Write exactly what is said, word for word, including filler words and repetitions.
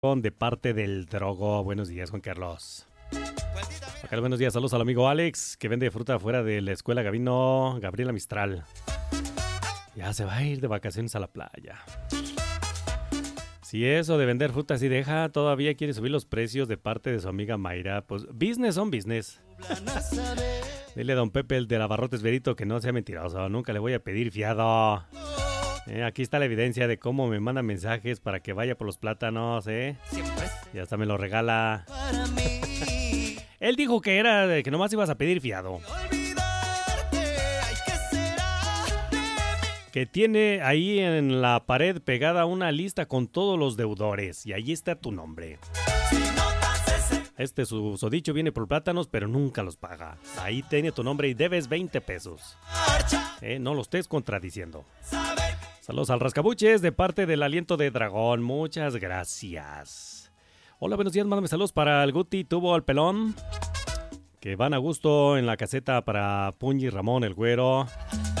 de parte del Drogo. Buenos días, Juan Carlos. Acá, buenos días, saludos al amigo Alex, que vende fruta fuera de la escuela Gabino, Gabriela Mistral. Ya se va a ir de vacaciones a la playa. Si eso de vender fruta así deja, todavía quiere subir los precios de parte de su amiga Mayra. Pues business on business. Dile a don Pepe, el de la Barrotes Verito, que no sea mentiroso. Nunca le voy a pedir fiado. Eh, aquí está la evidencia de cómo me manda mensajes para que vaya por los plátanos, ¿eh? Y hasta me lo regala. Él dijo que era de que nomás ibas a pedir fiado. Que tiene ahí en la pared pegada una lista con todos los deudores. Y ahí está tu nombre. Este susodicho viene por plátanos, pero nunca los paga. Ahí tiene tu nombre y debes veinte pesos. Eh, no lo estés contradiciendo. Saludos al Rascabuches de parte del Aliento de Dragón. Muchas gracias. Hola, buenos días. Mándame saludos para el Guti, Tubo, el Pelón. Que van a gusto en la caseta para Puñi, Ramón, el Güero.